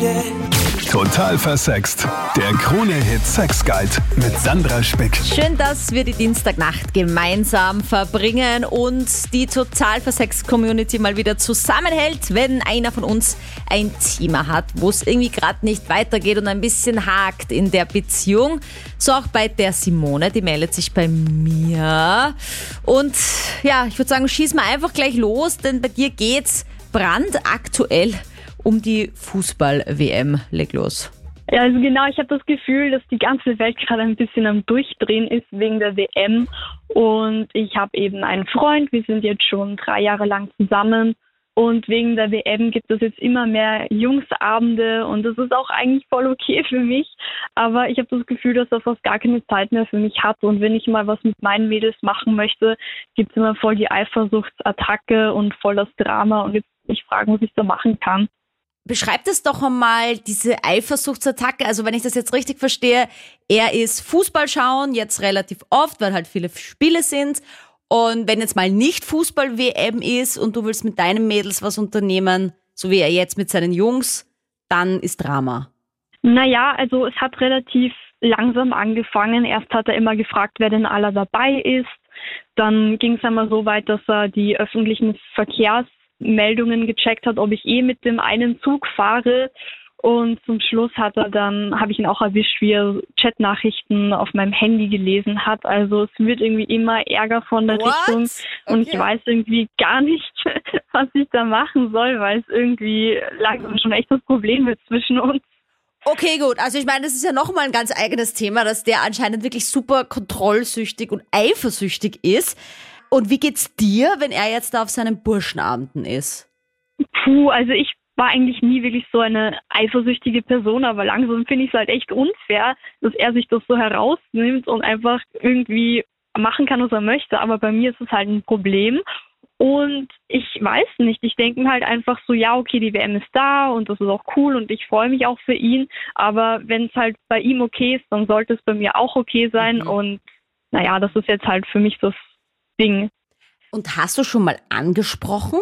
Total versext. Der Krone-Hit Sex Guide mit Sandra Spick. Schön, dass wir die Dienstagnacht gemeinsam verbringen und die Total versext Community mal wieder zusammenhält, wenn einer von uns ein Thema hat, wo es irgendwie gerade nicht weitergeht und ein bisschen hakt in der Beziehung. So auch bei der Simone, die meldet sich bei mir. Und ja, ich würde sagen, schieß mal einfach gleich los, denn bei dir geht's brandaktuell um die Fußball-WM. Leg los. Ja, also genau, ich habe das Gefühl, dass die ganze Welt gerade ein bisschen am Durchdrehen ist wegen der WM. Und ich habe eben einen Freund, wir sind jetzt schon 3 Jahre lang zusammen. Und wegen der WM gibt es jetzt immer mehr Jungsabende und das ist auch eigentlich voll okay für mich. Aber ich habe das Gefühl, dass er fast gar keine Zeit mehr für mich hat. Und wenn ich mal was mit meinen Mädels machen möchte, gibt es immer voll die Eifersuchtsattacke und voll das Drama. Und jetzt muss ich fragen, was ich da machen kann. Beschreib das doch einmal, diese Eifersuchtsattacke. Also wenn ich das jetzt richtig verstehe, er ist Fußball schauen, jetzt relativ oft, weil halt viele Spiele sind. Und wenn jetzt mal nicht Fußball-WM ist und du willst mit deinen Mädels was unternehmen, so wie er jetzt mit seinen Jungs, dann ist Drama. Naja, also es hat relativ langsam angefangen. Erst hat er immer gefragt, wer denn aller dabei ist. Dann ging es einmal so weit, dass er die öffentlichen Verkehrsmeldungen gecheckt hat, ob ich mit dem einen Zug fahre. Und zum Schluss habe ich ihn auch erwischt, wie er Chatnachrichten auf meinem Handy gelesen hat. Also es wird irgendwie immer ärger von der Richtung. Und ich weiß irgendwie gar nicht, was ich da machen soll, weil es irgendwie langsam schon echt das Problem wird zwischen uns. Okay, gut. Also ich meine, das ist ja nochmal ein ganz eigenes Thema, dass der anscheinend wirklich super kontrollsüchtig und eifersüchtig ist. Und wie geht's dir, wenn er jetzt da auf seinen Burschenabenden ist? Also ich war eigentlich nie wirklich so eine eifersüchtige Person, aber langsam finde ich es halt echt unfair, dass er sich das so herausnimmt und einfach irgendwie machen kann, was er möchte. Aber bei mir ist es halt ein Problem. Und ich weiß nicht, ich denke mir halt einfach so, ja, okay, die WM ist da und das ist auch cool und ich freue mich auch für ihn. Aber wenn es halt bei ihm okay ist, dann sollte es bei mir auch okay sein. Und naja, das ist jetzt halt für mich das Ding. Und hast du schon mal angesprochen?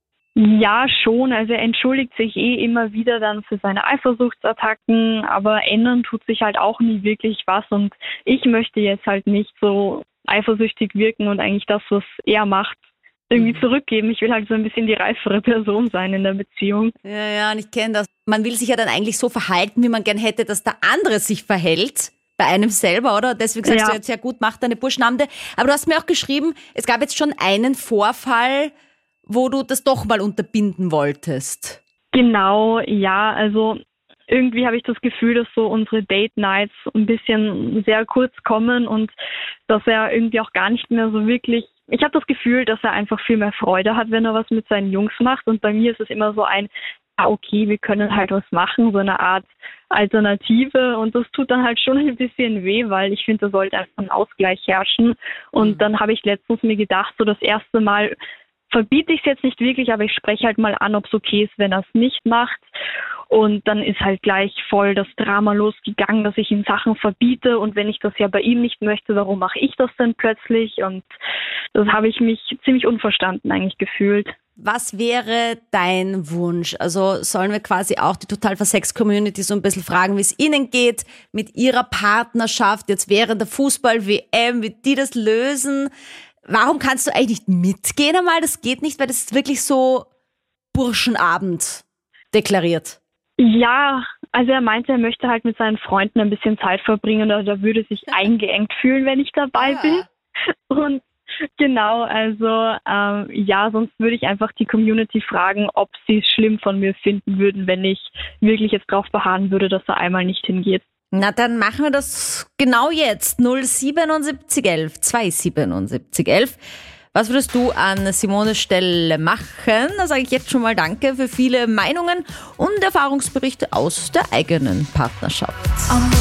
Ja, schon. Also er entschuldigt sich immer wieder dann für seine Eifersuchtsattacken, aber ändern tut sich halt auch nie wirklich was. Und ich möchte jetzt halt nicht so eifersüchtig wirken und eigentlich das, was er macht, irgendwie zurückgeben. Ich will halt so ein bisschen die reifere Person sein in der Beziehung. Ja, und ich kenne das. Man will sich ja dann eigentlich so verhalten, wie man gern hätte, dass der andere sich verhält. Bei einem selber, oder? Deswegen sagst du jetzt, ja gut, mach deine Burschenabende. Aber du hast mir auch geschrieben, es gab jetzt schon einen Vorfall, wo du das doch mal unterbinden wolltest. Genau, ja, also irgendwie habe ich das Gefühl, dass so unsere Date-Nights ein bisschen sehr kurz kommen und dass er irgendwie auch gar nicht mehr so wirklich, ich habe das Gefühl, dass er einfach viel mehr Freude hat, wenn er was mit seinen Jungs macht und bei mir ist es immer so ein, okay, wir können halt was machen, so eine Art Alternative und das tut dann halt schon ein bisschen weh, weil ich finde, da sollte einfach ein Ausgleich herrschen und dann habe ich letztens mir gedacht, so das erste Mal verbiete ich es jetzt nicht wirklich, aber ich spreche halt mal an, ob es okay ist, wenn er es nicht macht. Und dann ist halt gleich voll das Drama losgegangen, dass ich ihm Sachen verbiete. Und wenn ich das ja bei ihm nicht möchte, warum mache ich das denn plötzlich? Und das habe ich mich ziemlich unverstanden eigentlich gefühlt. Was wäre dein Wunsch? Also sollen wir quasi auch die Total versext Community so ein bisschen fragen, wie es ihnen geht mit ihrer Partnerschaft jetzt während der Fußball-WM, wie die das lösen? Warum kannst du eigentlich nicht mitgehen einmal? Das geht nicht, weil das ist wirklich so Burschenabend deklariert. Ja, also er meinte, er möchte halt mit seinen Freunden ein bisschen Zeit verbringen oder er würde sich eingeengt fühlen, wenn ich dabei bin. Und genau, also sonst würde ich einfach die Community fragen, ob sie es schlimm von mir finden würden, wenn ich wirklich jetzt drauf beharren würde, dass er einmal nicht hingeht. Na, dann machen wir das genau jetzt. 07711 27711. Was würdest du an Simones Stelle machen? Da sage ich jetzt schon mal Danke für viele Meinungen und Erfahrungsberichte aus der eigenen Partnerschaft.